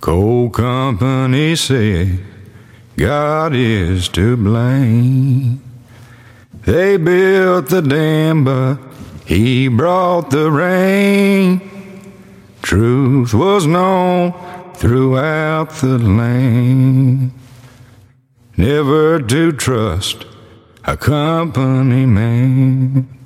Coal company said God is to blame. They built the dam, but he brought the rain. Truth was known throughout the land. Never to trust a company man.